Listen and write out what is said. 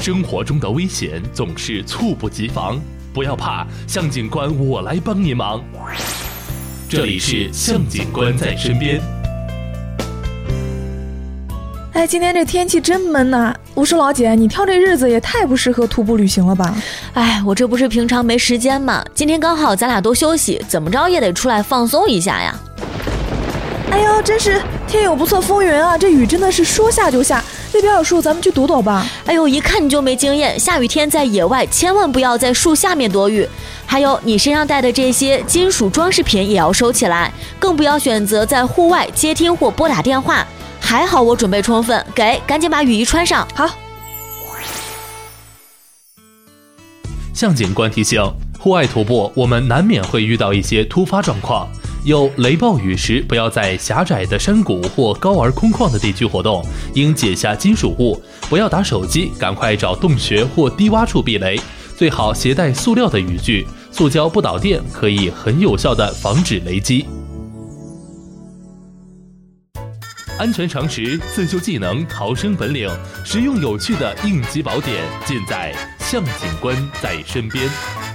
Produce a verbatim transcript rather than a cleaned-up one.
生活中的危险总是猝不及防，不要怕，向警官我来帮你忙。这里是向警官在身边。 哎，今天这天气真闷呐、啊！我说老姐，你挑这日子也太不适合徒步旅行了吧？ 哎，我这不是平常没时间吗？今天刚好咱俩都休息，怎么着也得出来放松一下呀。 哎呦，真是天有不测风云啊！这雨真的是说下就下。那边有树，咱们去躲躲吧。 哎呦，一看你就没经验，下雨天在野外千万不要在树下面躲雨。还有你身上带的这些金属装饰品也要收起来，更不要选择在户外接听或拨打电话。还好我准备充分，给赶紧把雨衣穿上。 好。 向警官提醒，户外徒步我们难免会遇到一些突发状况，有雷暴雨时不要在狭窄的山谷或高而空旷的地区活动，应解下金属物，不要打手机，赶快找洞穴或低洼处避雷，最好携带塑料的雨具，塑胶不导电，可以很有效地防止雷击。安全常识、自救技能、逃生本领，实用有趣的应急宝典，尽在向警官在身边。